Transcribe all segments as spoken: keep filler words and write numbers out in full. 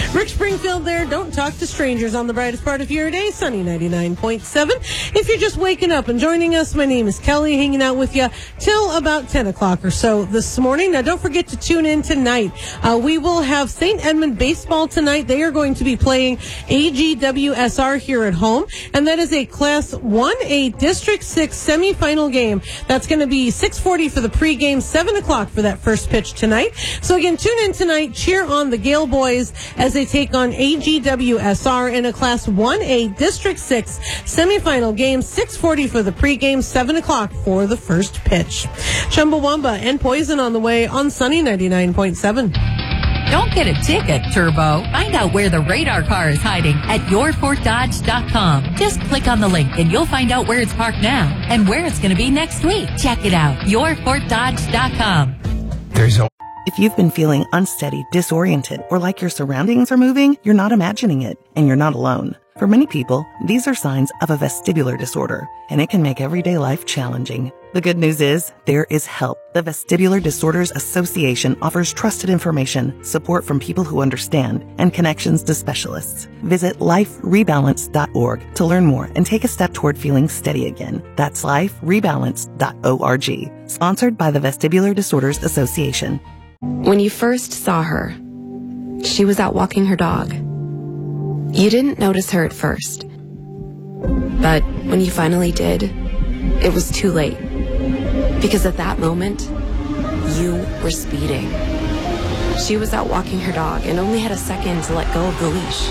Rick Springfield there. Don't talk to strangers on the brightest part of your day. Sunny ninety-nine point seven. If you're just waking up and joining us, my name is Kelly, hanging out with you till about ten o'clock or so this morning. Now, don't forget to tune in tonight. Uh, we will have Saint Edmund baseball tonight. They are going to be playing A G W S R here at home, and that is a Class one A District six semifinal game. That's going to be six forty for the pregame, seven o'clock for that first pitch tonight. So again, tune in tonight, cheer on the Gale boys as they take on A G W S R in a Class one A District six semifinal game, six forty for the pregame, seven o'clock for the first pitch. Chumbawamba and Poison on the way on Sunny ninety-nine point seven. Don't get a ticket, Turbo. Find out where the radar car is hiding at your fort dodge dot com. Just click on the link and you'll find out where it's parked now and where it's going to be next week. Check it out, your fort dodge dot com. There's a If you've been feeling unsteady, disoriented, or like your surroundings are moving, you're not imagining it, and you're not alone. For many people, these are signs of a vestibular disorder, and it can make everyday life challenging. The good news is, there is help. The Vestibular Disorders Association offers trusted information, support from people who understand, and connections to specialists. Visit life rebalance dot org to learn more and take a step toward feeling steady again. That's life rebalance dot org. Sponsored by the Vestibular Disorders Association. When you first saw her, she was out walking her dog. You didn't notice her at first. But when you finally did, it was too late. Because at that moment, you were speeding. She was out walking her dog and only had a second to let go of the leash.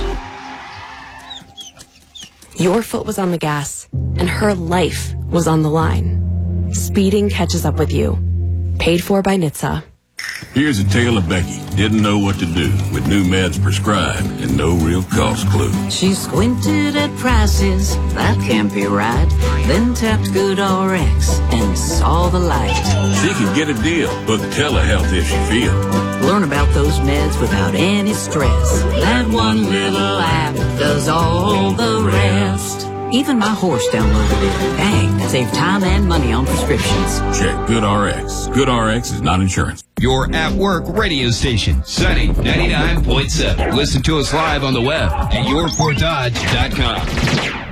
Your foot was on the gas, and her life was on the line. Speeding catches up with you. Paid for by N H T S A. Here's a tale of Becky. Didn't know what to do with new meds prescribed and no real cost clue. She squinted at prices, that can't be right. Then tapped GoodRx and saw the light. She could get a deal with telehealth if she feels. Learn about those meds without any stress. That one little app does all the rest. Even my horse downloaded it. Bang, save time and money on prescriptions. Check GoodRx. GoodRx is not insurance. Your at-work radio station, Sunny ninety-nine point seven. Listen to us live on the web at your fort dodge dot com.